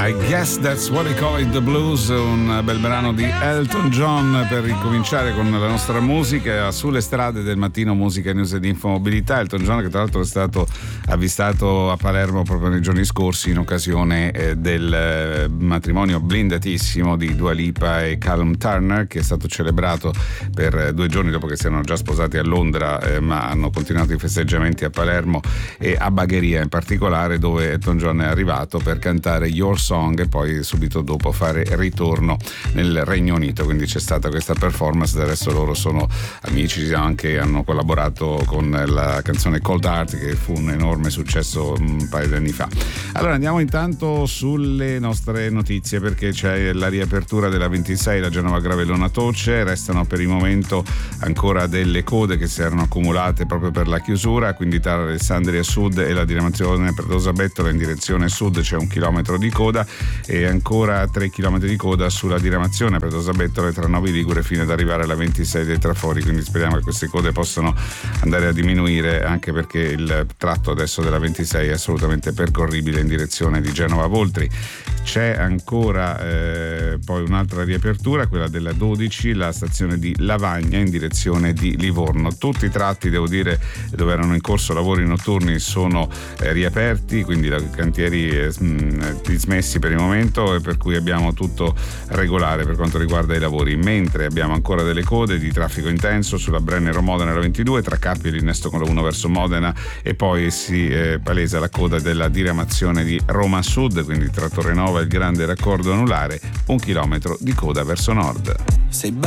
I Guess That's What I Call It the Blues, un bel brano di Elton John per ricominciare con la nostra musica sulle strade del mattino. Musica, news ed infomobilità. Elton John, che tra l'altro è stato avvistato a Palermo proprio nei giorni scorsi in occasione del matrimonio blindatissimo di Dua Lipa e Callum Turner, che è stato celebrato per 2 giorni dopo che si erano già sposati a Londra, ma hanno continuato i festeggiamenti a Palermo e a Bagheria in particolare, dove Elton John è arrivato per cantare Your Song e poi subito dopo fare ritorno nel Regno Unito. Quindi c'è stata questa performance. Del resto loro sono amici, anche hanno collaborato con la canzone Cold Heart, che fu un enorme successo un paio di anni fa. Allora andiamo intanto sulle nostre notizie, perché c'è la riapertura della 26, la Genova Gravellona Toce. Restano per il momento ancora delle code che si erano accumulate proprio per la chiusura, quindi tra Alessandria Sud e la diramazione Pretosa Bettola in direzione sud c'è 1 chilometro di coda e ancora 3 chilometri di coda sulla diramazione Pretosa Bettola tra Novi Ligure fino ad arrivare alla 26 dei Trafori. Quindi speriamo che queste code possano andare a diminuire, anche perché il tratto adesso della 26 è assolutamente percorribile in direzione di Genova Voltri. C'è ancora poi un'altra riapertura, quella della 12, la stazione di Lavagna in direzione di Livorno. Tutti i tratti, devo dire, dove erano in corso lavori notturni sono riaperti, quindi i cantieri dismessi per il momento, e per cui abbiamo tutto regolare per quanto riguarda i lavori, mentre abbiamo ancora delle code di traffico intenso sulla Brennero-Modena la 22 tra Capri e l'innesto con la 1 verso Modena, e poi si palesa la coda della diramazione di Roma Sud, quindi tra Torrenova e il grande raccordo anulare 1 chilometro di coda verso nord.